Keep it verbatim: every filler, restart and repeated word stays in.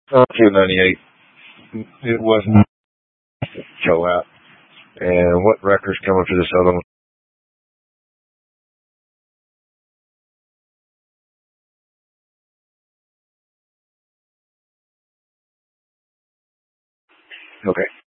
Uh, two ninety-eight. It wasn't go out. And what record's coming for this other one? Okay.